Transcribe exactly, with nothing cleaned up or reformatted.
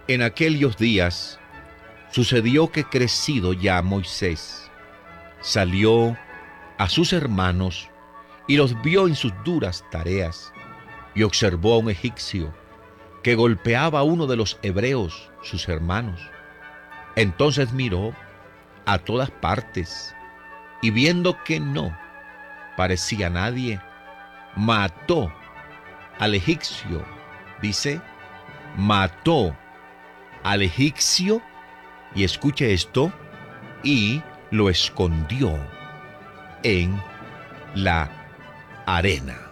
En aquellos días sucedió que crecido ya Moisés salió a sus hermanos y los vio en sus duras tareas y observó a un egipcio que golpeaba a uno de los hebreos, sus hermanos. Entonces miró a todas partes y viendo que no parecía nadie, mató al egipcio. Dice, mató al egipcio, y escuche esto, y lo escondió en la arena.